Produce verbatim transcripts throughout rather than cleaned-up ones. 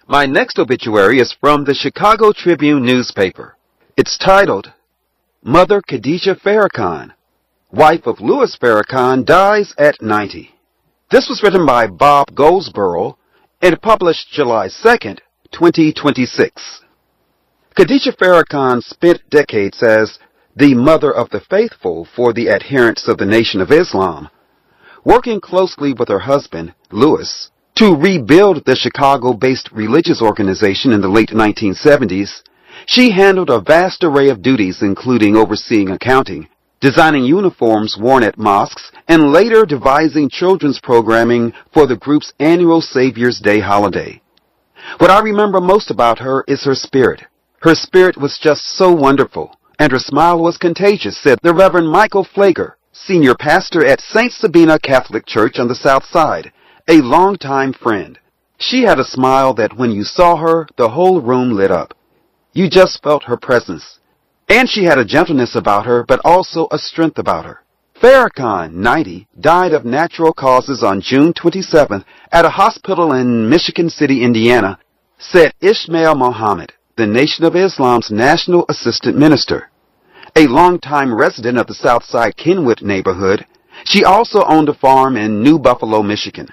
My next obituary is from the Chicago Tribune newspaper. It's titled, Mother Khadijah Farrakhan, wife of Louis Farrakhan, dies at ninety. This was written by Bob Goldsboro and published July second, twenty twenty-six. Khadijah Farrakhan spent decades as the mother of the faithful for the adherents of the Nation of Islam, working closely with her husband, Louis, to rebuild the Chicago-based religious organization in the late nineteen seventies. She handled a vast array of duties, including overseeing accounting, designing uniforms worn at mosques, and later devising children's programming for the group's annual Savior's Day holiday. What I remember most about her is her spirit. Her spirit was just so wonderful, and her smile was contagious, said the Reverend Michael Flager, senior pastor at Saint Sabina Catholic Church on the South Side, a longtime friend. She had a smile that when you saw her, the whole room lit up. You just felt her presence. And she had a gentleness about her, but also a strength about her. Farrakhan, ninety, died of natural causes on June twenty-seventh at a hospital in Michigan City, Indiana, said Ismail Mohammed, the Nation of Islam's national assistant minister. A longtime resident of the Southside Kenwood neighborhood, she also owned a farm in New Buffalo, Michigan.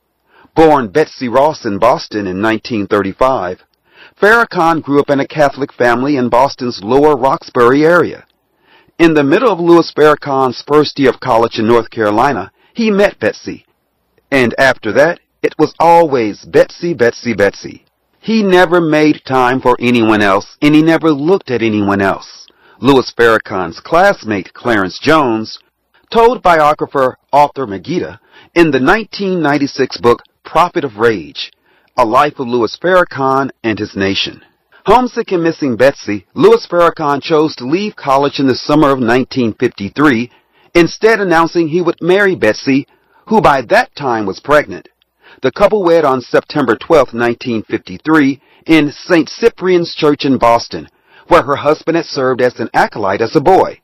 Born Betsy Ross in Boston in nineteen thirty-five, Farrakhan grew up in a Catholic family in Boston's Lower Roxbury area. In the middle of Louis Farrakhan's first year of college in North Carolina, he met Betsy. And after that, it was always Betsy, Betsy, Betsy. He never made time for anyone else, and he never looked at anyone else. Louis Farrakhan's classmate, Clarence Jones, told biographer Arthur Magida in the nineteen ninety-six book Prophet of Rage, A Life of Louis Farrakhan and His Nation. Homesick and missing Betsy, Louis Farrakhan chose to leave college in the summer of nineteen fifty-three, instead announcing he would marry Betsy, who by that time was pregnant. The couple wed on September twelfth, nineteen fifty-three, in Saint Cyprian's Church in Boston, where her husband had served as an acolyte as a boy.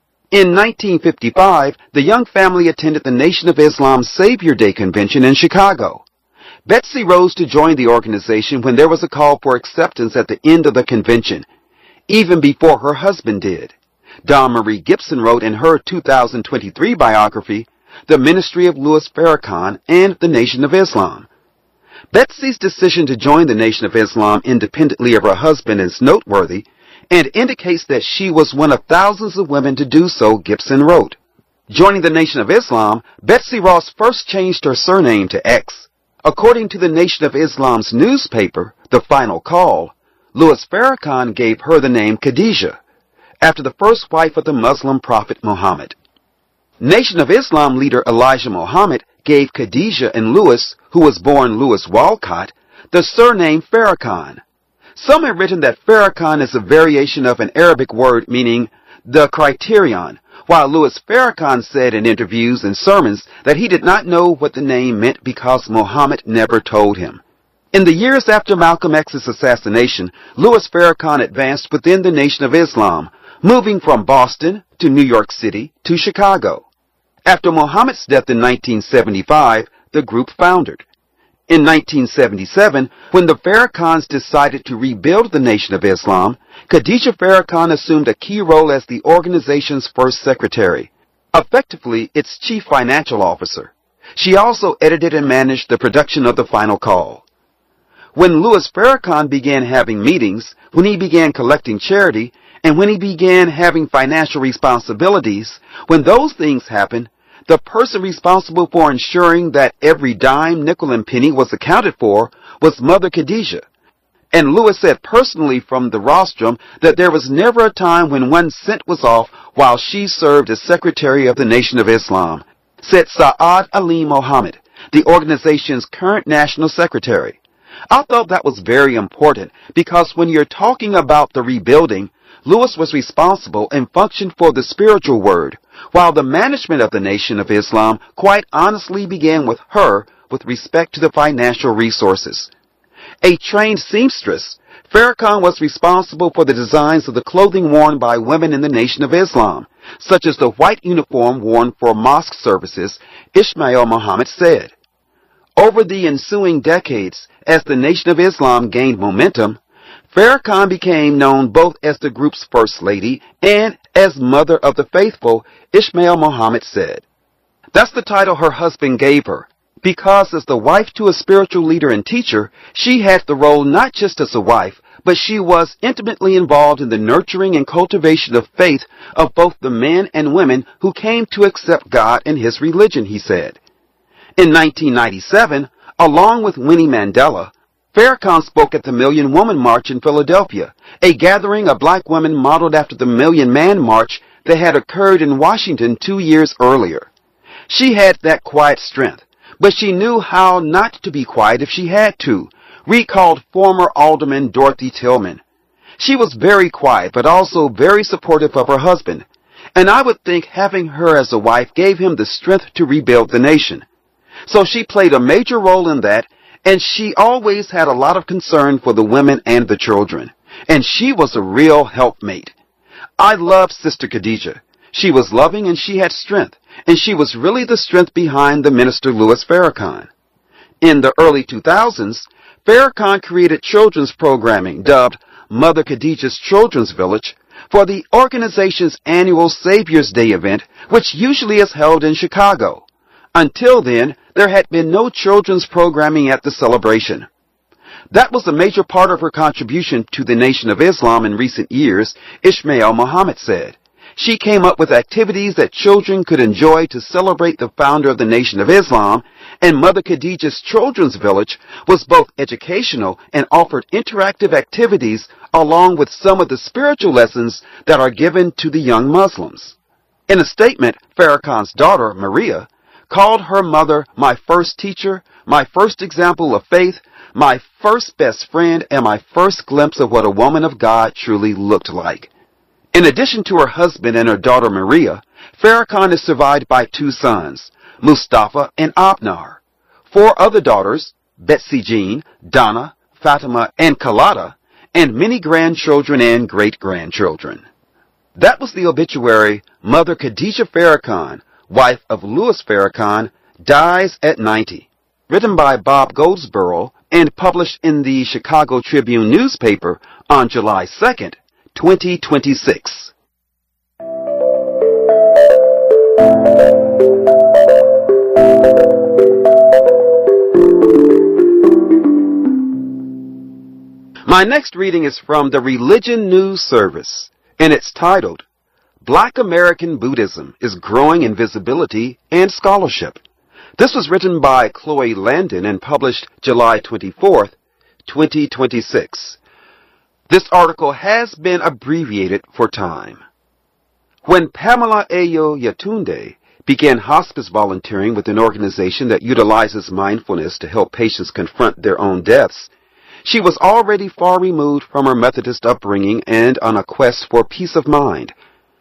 In nineteen fifty-five, the young family attended the Nation of Islam's Savior Day convention in Chicago. Betsy rose to join the organization when there was a call for acceptance at the end of the convention, even before her husband did. Dawn Marie Gibson wrote in her two thousand twenty-three biography, The Ministry of Louis Farrakhan and the Nation of Islam. Betsy's decision to join the Nation of Islam independently of her husband is noteworthy and indicates that she was one of thousands of women to do so, Gibson wrote. Joining the Nation of Islam, Betsy Ross first changed her surname to X. According to the Nation of Islam's newspaper, The Final Call, Louis Farrakhan gave her the name Khadijah, after the first wife of the Muslim prophet Muhammad. Nation of Islam leader Elijah Muhammad gave Khadijah and Louis, who was born Louis Walcott, the surname Farrakhan. Some have written that Farrakhan is a variation of an Arabic word meaning the criterion, while Louis Farrakhan said in interviews and sermons that he did not know what the name meant because Muhammad never told him. In the years after Malcolm X's assassination, Louis Farrakhan advanced within the Nation of Islam, moving from Boston to New York City to Chicago. After Muhammad's death in nineteen seventy-five, the group foundered. In nineteen seventy-seven, when the Farrakhans decided to rebuild the Nation of Islam, Khadijah Farrakhan assumed a key role as the organization's first secretary, effectively its chief financial officer. She also edited and managed the production of The Final Call. When Louis Farrakhan began having meetings, when he began collecting charity, and when he began having financial responsibilities, when those things happened, the person responsible for ensuring that every dime, nickel, and penny was accounted for was Mother Khadijah. And Louis said personally from the rostrum that there was never a time when one cent was off while she served as Secretary of the Nation of Islam, said Saad Ali Mohammed, the organization's current National Secretary. I thought that was very important because when you're talking about the rebuilding, Louis was responsible and functioned for the spiritual word, while the management of the Nation of Islam quite honestly began with her with respect to the financial resources. A trained seamstress, Farrakhan was responsible for the designs of the clothing worn by women in the Nation of Islam, such as the white uniform worn for mosque services, Ismail Mohammed said. Over the ensuing decades, as the Nation of Islam gained momentum, Farrakhan became known both as the group's First Lady and as Mother of the Faithful, Ismail Muhammad said. That's the title her husband gave her, because as the wife to a spiritual leader and teacher, she had the role not just as a wife, but she was intimately involved in the nurturing and cultivation of faith of both the men and women who came to accept God and his religion, he said. In nineteen ninety-seven, along with Winnie Mandela, Farrakhan spoke at the Million Woman March in Philadelphia, a gathering of black women modeled after the Million Man March that had occurred in Washington two years earlier. She had that quiet strength, but she knew how not to be quiet if she had to, recalled former Alderman Dorothy Tillman. She was very quiet, but also very supportive of her husband, and I would think having her as a wife gave him the strength to rebuild the nation. So she played a major role in that, and she always had a lot of concern for the women and the children. And she was a real helpmate. I loved Sister Khadijah. She was loving and she had strength, and she was really the strength behind the minister Louis Farrakhan. In the early two thousands, Farrakhan created children's programming dubbed Mother Khadijah's Children's Village for the organization's annual Savior's Day event, which usually is held in Chicago. Until then, there had been no children's programming at the celebration. That was a major part of her contribution to the Nation of Islam in recent years, Ismail Muhammad said. She came up with activities that children could enjoy to celebrate the founder of the Nation of Islam, and Mother Khadijah's Children's Village was both educational and offered interactive activities along with some of the spiritual lessons that are given to the young Muslims. In a statement, Farrakhan's daughter, Maria, called her mother my first teacher, my first example of faith, my first best friend, and my first glimpse of what a woman of God truly looked like. In addition to her husband and her daughter Maria, Farrakhan is survived by two sons, Mustafa and Abnar. Four other daughters, Betsy Jean, Donna, Fatima, and Kalada, and many grandchildren and great-grandchildren. That was the obituary. Mother Khadijah Farrakhan, wife of Louis Farrakhan, dies at ninety. Written by Bob Goldsboro and published in the Chicago Tribune newspaper on July second, twenty twenty-six. My next reading is from the Religion News Service, and it's titled, Black American Buddhism is Growing in Visibility and Scholarship. This was written by Chloe Landon and published July twenty-fourth, twenty twenty-six. This article has been abbreviated for time. When Pamela Ayo Yatunde began hospice volunteering with an organization that utilizes mindfulness to help patients confront their own deaths, she was already far removed from her Methodist upbringing and on a quest for peace of mind.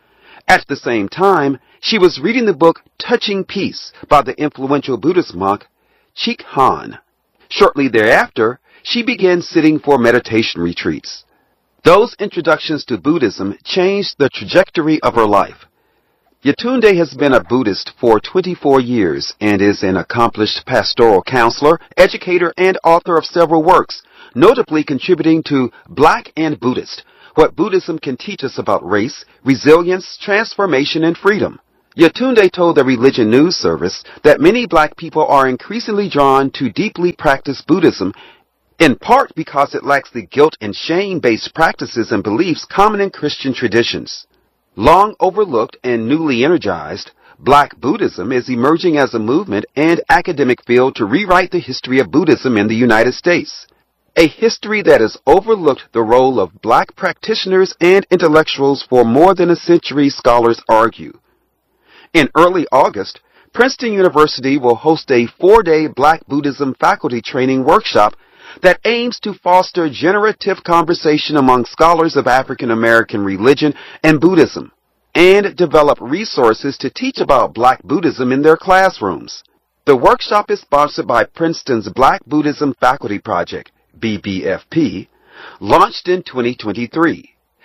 At the same time, she was reading the book Touching Peace by the influential Buddhist monk Chik Han. Shortly thereafter, she began sitting for meditation retreats. Those introductions to Buddhism changed the trajectory of her life. Yatunde has been a Buddhist for twenty-four years and is an accomplished pastoral counselor, educator, and author of several works, notably contributing to Black and Buddhist, What Buddhism Can Teach Us About Race, Resilience, Transformation, and Freedom. Yatunde told the Religion News Service that many black people are increasingly drawn to deeply practice Buddhism, in part because it lacks the guilt and shame-based practices and beliefs common in Christian traditions. Long overlooked and newly energized, Black Buddhism is emerging as a movement and academic field to rewrite the history of Buddhism in the United States. A history that has overlooked the role of black practitioners and intellectuals for more than a century, scholars argue. In early August, Princeton University will host a four-day Black Buddhism faculty training workshop that aims to foster generative conversation among scholars of African American religion and Buddhism, and develop resources to teach about Black Buddhism in their classrooms. The workshop is sponsored by Princeton's Black Buddhism Faculty Project, B B F P, launched in twenty twenty-three.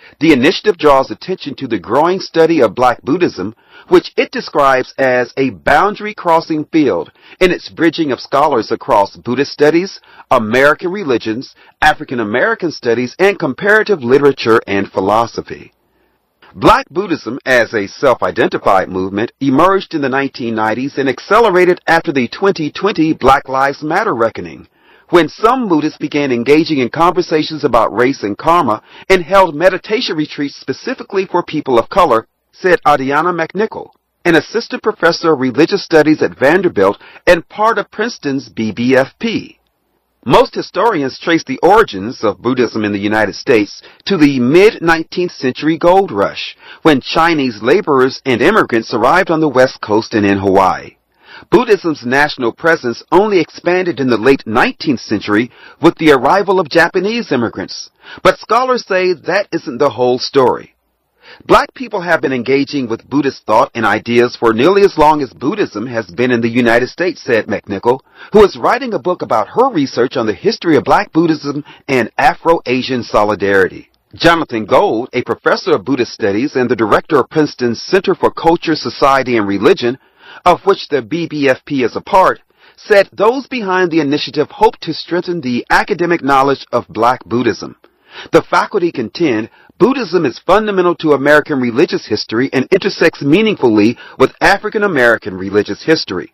The initiative draws attention to the growing study of Black Buddhism, which it describes as a boundary-crossing field in its bridging of scholars across Buddhist studies, American religions, African American studies, and comparative literature and philosophy. Black Buddhism, as a self-identified movement, emerged in the nineteen nineties and accelerated after the twenty twenty Black Lives Matter reckoning, when some Buddhists began engaging in conversations about race and karma and held meditation retreats specifically for people of color, said Adriana McNichol, an assistant professor of religious studies at Vanderbilt and part of Princeton's B B F P. Most historians trace the origins of Buddhism in the United States to the mid-nineteenth century gold rush, when Chinese laborers and immigrants arrived on the West Coast and in Hawaii. Buddhism's national presence only expanded in the late nineteenth century with the arrival of Japanese immigrants, but scholars say that isn't the whole story. Black people have been engaging with Buddhist thought and ideas for nearly as long as Buddhism has been in the United States, said McNichol, who is writing a book about her research on the history of Black Buddhism and Afro-Asian solidarity. Jonathan Gold, a professor of Buddhist studies and the director of Princeton's Center for Culture, Society, and Religion, of which the B B F P is a part, said those behind the initiative hope to strengthen the academic knowledge of Black Buddhism. The faculty contend Buddhism is fundamental to American religious history and intersects meaningfully with African American religious history.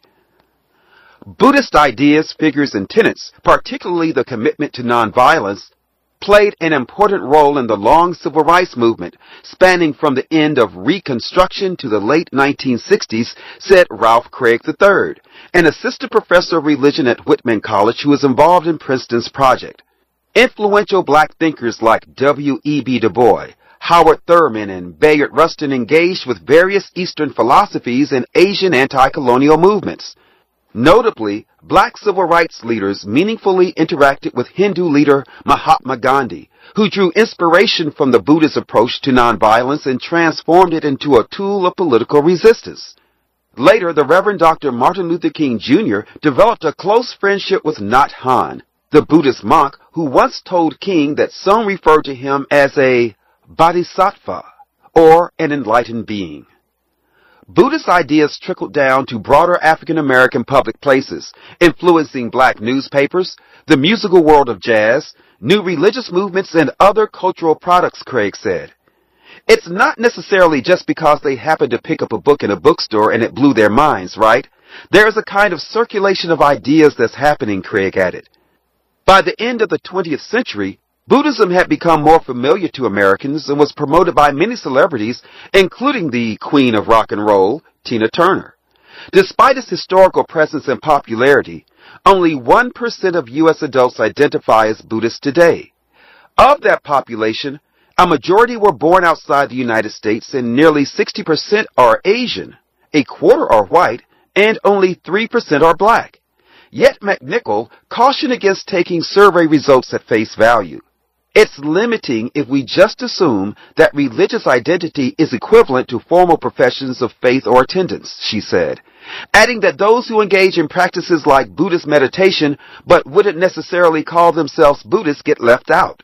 Buddhist ideas, figures, and tenets, particularly the commitment to nonviolence, played an important role in the long civil rights movement, spanning from the end of Reconstruction to the late nineteen sixties, said Ralph Craig the third, an assistant professor of religion at Whitman College who is involved in Princeton's project. Influential black thinkers like W E B Du Bois, Howard Thurman, and Bayard Rustin engaged with various Eastern philosophies and Asian anti-colonial movements. Notably, black civil rights leaders meaningfully interacted with Hindu leader Mahatma Gandhi, who drew inspiration from the Buddhist approach to nonviolence and transformed it into a tool of political resistance. Later, the Reverend Doctor Martin Luther King Junior developed a close friendship with Nhat Hanh, the Buddhist monk who once told King that some referred to him as a bodhisattva, or an enlightened being. Buddhist ideas trickled down to broader African American public places, influencing black newspapers, the musical world of jazz, new religious movements, and other cultural products, Craig said. It's not necessarily just because they happened to pick up a book in a bookstore and it blew their minds, right? There is a kind of circulation of ideas that's happening, Craig added. By the end of the twentieth century, Buddhism had become more familiar to Americans and was promoted by many celebrities, including the Queen of Rock and Roll, Tina Turner. Despite its historical presence and popularity, only one percent of U S adults identify as Buddhist today. Of that population, a majority were born outside the United States and nearly sixty percent are Asian, a quarter are white, and only three percent are black. Yet McNichol cautioned against taking survey results at face value. It's limiting if we just assume that religious identity is equivalent to formal professions of faith or attendance, she said, adding that those who engage in practices like Buddhist meditation but wouldn't necessarily call themselves Buddhists get left out.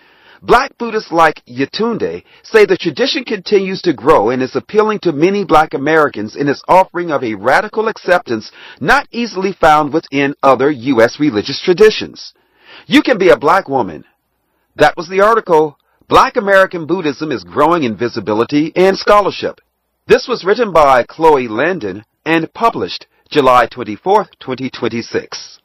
Black Buddhists like Yetunde say the tradition continues to grow and is appealing to many black Americans in its offering of a radical acceptance not easily found within other U S religious traditions. You can be a black woman. That was the article, Black American Buddhism is Growing in Visibility and Scholarship. This was written by Chloe Landon and published July twenty-fourth, twenty twenty-six.